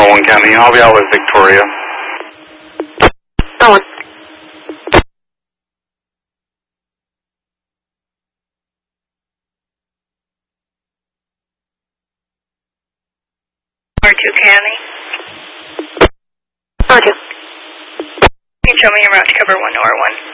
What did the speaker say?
1 County. I'll be out with Victoria. Oh, R2 County. Roger. Can you show me your route to cover 1 or 1?